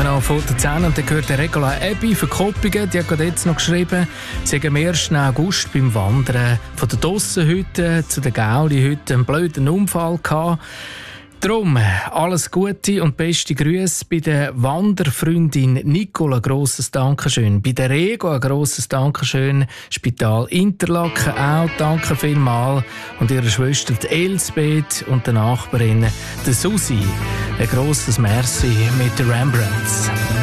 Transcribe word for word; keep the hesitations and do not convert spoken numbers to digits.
noch von der zehn und dann gehört der Regula Ebi für Koppingen. Die hat gerade jetzt noch geschrieben, sie hat am ersten August beim Wandern von der Dossenhütte zu der Gauli-Hütte einen blöden Unfall gehabt. Darum alles Gute und beste Grüße bei der Wanderfreundin Nicola, ein grosses Dankeschön. Bei der Rego ein grosses Dankeschön. Spital Interlaken auch, danke vielmals. Und ihrer Schwester die Elsbeth und der Nachbarin der Susi. Ein grosses Merci mit den Rembrandts.